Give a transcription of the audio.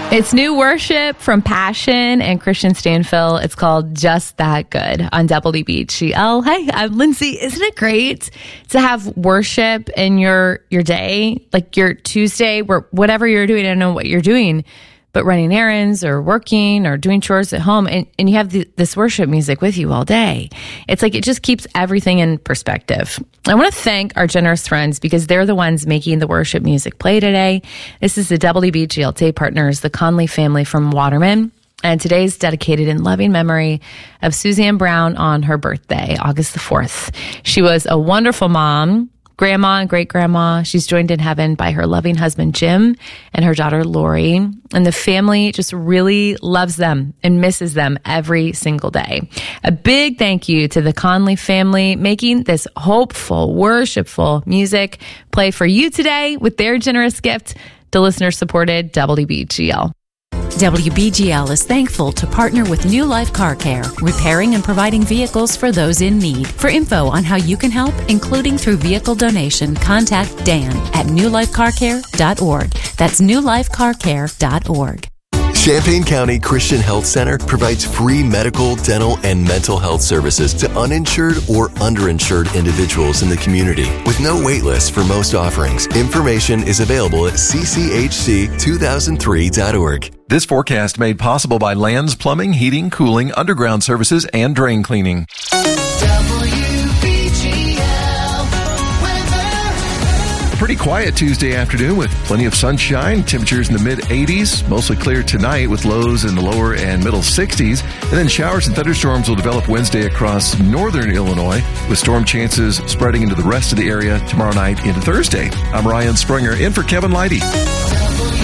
It's new worship from Passion and Christian Stanfill. It's called Just That Good on WBGL. Hey, I'm Lindsay. Isn't it great to have worship in your day? Like your Tuesday, where whatever you're doing, I don't know what you're doing, but running errands or working or doing chores at home, and you have this worship music with you all day. It's like it just keeps everything in perspective. I want to thank our generous friends because they're the ones making the worship music play today. This is the WBGL tape partners, the Conley family from Waterman. And today's dedicated in loving memory of Suzanne Brown on her birthday, August the 4th. She was a wonderful mom, grandma and great-grandma. She's joined in heaven by her loving husband, Jim, and her daughter, Lori. And the family just really loves them and misses them every single day. A big thank you to the Conley family making this hopeful, worshipful music play for you today with their generous gift to listener-supported WBGL. WBGL is thankful to partner with New Life Car Care, repairing and providing vehicles for those in need. For info on how you can help, including through vehicle donation, contact Dan at newlifecarcare.org. That's newlifecarcare.org. Champaign County Christian Health Center provides free medical, dental, and mental health services to uninsured or underinsured individuals in the community with no wait list for most offerings. Information is available at cchc2003.org. This forecast made possible by Lands Plumbing, Heating, Cooling, Underground Services, and Drain Cleaning. Pretty quiet Tuesday afternoon with plenty of sunshine. Temperatures in the mid-80s, mostly clear tonight with lows in the lower and middle 60s. And then showers and thunderstorms will develop Wednesday across northern Illinois with storm chances spreading into the rest of the area tomorrow night into Thursday. I'm Ryan Springer in for Kevin Leidy.